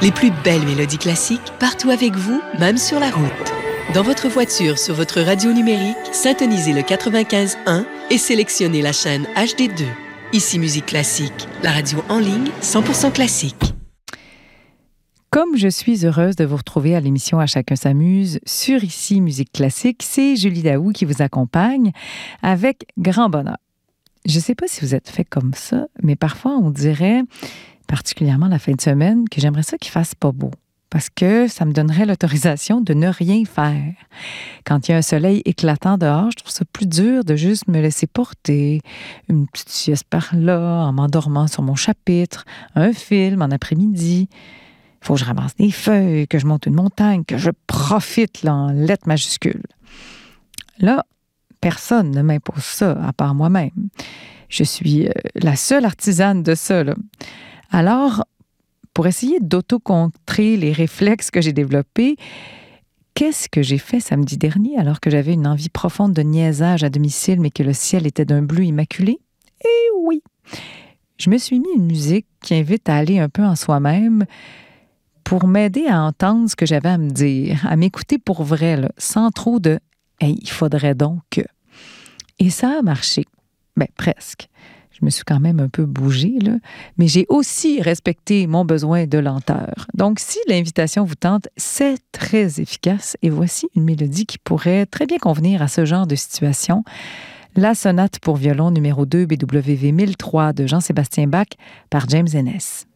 Les plus belles mélodies classiques partout avec vous, même sur la route. Dans votre voiture, sur votre radio numérique, syntonisez le 95.1 et sélectionnez la chaîne HD2. Ici Musique Classique, la radio en ligne 100% classique. Comme je suis heureuse de vous retrouver à l'émission À chacun s'amuse sur Ici Musique Classique, c'est Julie Daou qui vous accompagne avec grand bonheur. Je ne sais pas si vous êtes fait comme ça, mais parfois on dirait, particulièrement la fin de semaine, que j'aimerais ça qu'il fasse pas beau. Parce que ça me donnerait l'autorisation de ne rien faire. Quand il y a un soleil éclatant dehors, je trouve ça plus dur de juste me laisser porter, une petite sieste par là, en m'endormant sur mon chapitre, un film en après-midi. Il faut que je ramasse des feuilles, que je monte une montagne, que je profite là, en lettres majuscules. Là, personne ne m'impose ça, à part moi-même. Je suis la seule artisane de ça, là. Alors, pour essayer d'auto-contrer les réflexes que j'ai développés, qu'est-ce que j'ai fait samedi dernier alors que j'avais une envie profonde de niaisage à domicile mais que le ciel était d'un bleu immaculé? Eh oui! Je me suis mis une musique qui invite à aller un peu en soi-même pour m'aider à entendre ce que j'avais à me dire, à m'écouter pour vrai, là, sans trop de « hey, il faudrait donc que ». Et ça a marché. Ben, presque. Je me suis quand même un peu bougée, là, mais j'ai aussi respecté mon besoin de lenteur. Donc, si l'invitation vous tente, c'est très efficace. Et voici une mélodie qui pourrait très bien convenir à ce genre de situation. La sonate pour violon numéro 2 BWV 1003 de Jean-Sébastien Bach par James Ennis.